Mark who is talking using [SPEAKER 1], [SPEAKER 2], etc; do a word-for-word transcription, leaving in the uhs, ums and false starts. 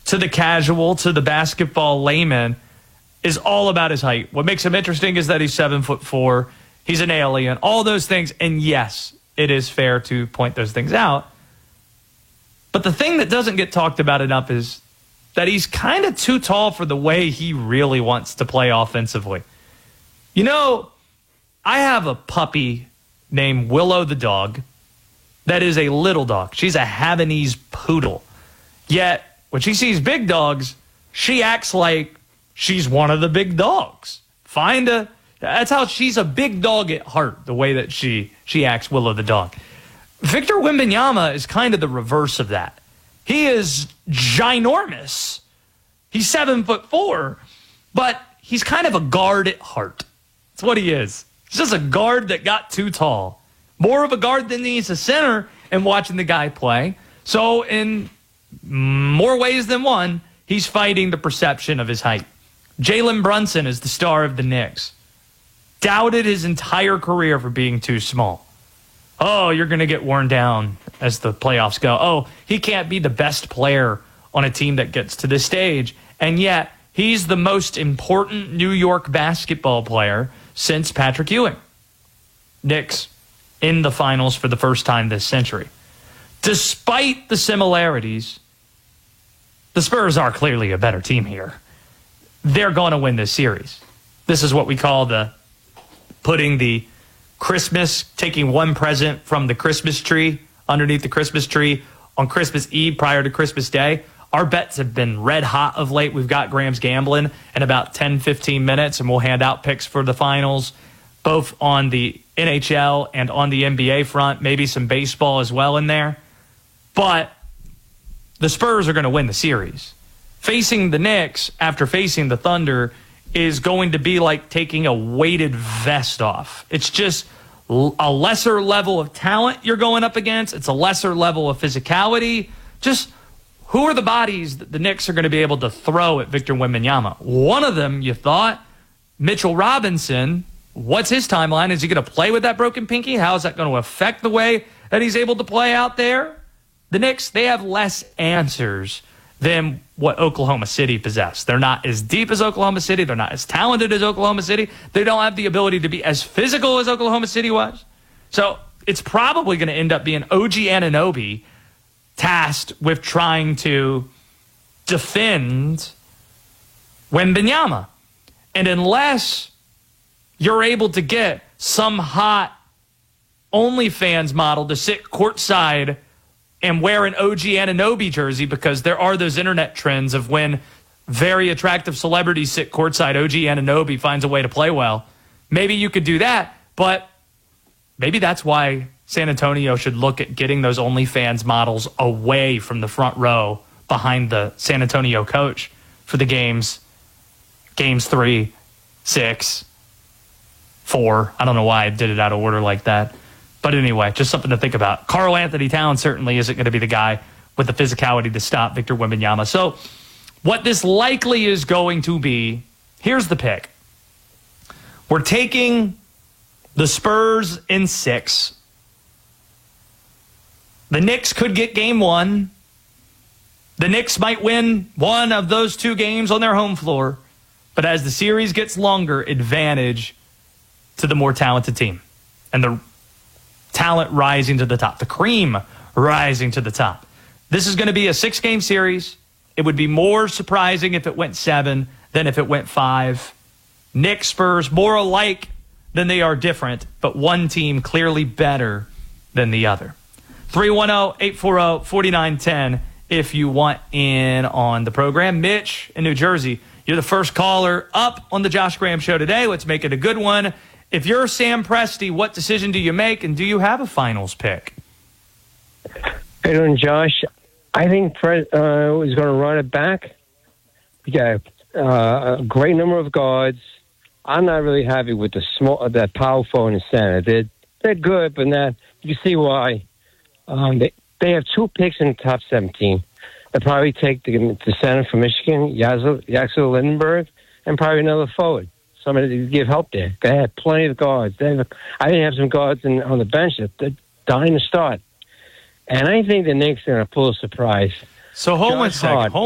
[SPEAKER 1] to the casual, to the basketball layman, is all about his height. What makes him interesting is that he's seven foot four. He's an alien, all those things. And yes, it is fair to point those things out. But the thing that doesn't get talked about enough is that he's kind of too tall for the way he really wants to play offensively. You know, I have a puppy named Willow the dog that is a little dog. She's a Havanese poodle. Yet, when she sees big dogs, she acts like she's one of the big dogs. Find a... That's how she's a big dog at heart, the way that she, she acts, Willow the dog. Victor Wembanyama is kind of the reverse of that. He is ginormous. He's seven foot four, but he's kind of a guard at heart. That's what he is. He's just a guard that got too tall. More of a guard than he's a center, and watching the guy play. So in more ways than one, he's fighting the perception of his height. Jalen Brunson is the star of the Knicks. Doubted his entire career for being too small. Oh, you're going to get worn down as the playoffs go. Oh, he can't be the best player on a team that gets to this stage. And yet, he's the most important New York basketball player since Patrick Ewing. Knicks in the finals for the first time this century. Despite the similarities, the Spurs are clearly a better team here. They're going to win this series. This is what we call the putting the Christmas, taking one present from the Christmas tree, underneath the Christmas tree on Christmas Eve prior to Christmas Day. Our bets have been red hot of late. We've got Graham's Gambling in about ten, fifteen minutes, and we'll hand out picks for the finals, both on the N H L and on the N B A front, maybe some baseball as well in there. But the Spurs are going to win the series. Facing the Knicks after facing the Thunder is going to be like taking a weighted vest off. It's just a lesser level of talent you're going up against. It's a lesser level of physicality. Just who are the bodies that the Knicks are going to be able to throw at Victor Wembanyama? One of them, you thought, Mitchell Robinson. What's his timeline? Is he going to play with that broken pinky? How is that going to affect the way that he's able to play out there? The Knicks, they have less answers than what Oklahoma City possess. They're not as deep as Oklahoma City. They're not as talented as Oklahoma City. They don't have the ability to be as physical as Oklahoma City was. So it's probably going to end up being O G Anunoby tasked with trying to defend Wembanyama. And unless you're able to get some hot OnlyFans model to sit courtside and wear an O G Anunoby jersey, because there are those internet trends of when very attractive celebrities sit courtside, O G Anunoby finds a way to play well. Maybe you could do that, but maybe that's why San Antonio should look at getting those OnlyFans models away from the front row behind the San Antonio coach for the games, games three, six, four. I don't know why I did it out of order like that. But anyway, just something to think about. Karl Anthony Towns certainly isn't going to be the guy with the physicality to stop Victor Wembanyama. So what this likely is going to be, here's the pick. We're taking the Spurs in six. The Knicks could get game one. The Knicks might win one of those two games on their home floor. But as the series gets longer, advantage to the more talented team. And the talent rising to the top. The cream rising to the top. This is going to be a six-game series. It would be more surprising if it went seven than if it went five. Knicks, Spurs, more alike than they are different, but one team clearly better than the other. three one zero, eight four zero, four nine one zero if you want in on the program. Mitch in New Jersey, you're the first caller up on the Josh Graham Show today. Let's make it a good one. If you're Sam Presti, what decision do you make, and do you have a finals pick?
[SPEAKER 2] Hey, doing, Josh. I think Fred uh, is going to run it back. You got uh, a great number of guards. I'm not really happy with the small, that power forward in the center. They're they're good, but not. You see why? Um, they they have two picks in the top seventeen. They'll probably take the, the center from Michigan, Yazel Lindenberg, and probably another forward. Somebody to give help there. They had plenty of guards. They have, I didn't have some guards in, on the bench that they're dying to start. And I think the Knicks are going to pull a surprise.
[SPEAKER 1] So hold on a second.